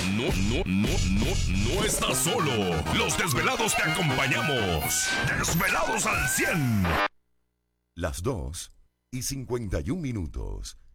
No estás solo. Los desvelados te acompañamos. Desvelados al 100. Las 2:51.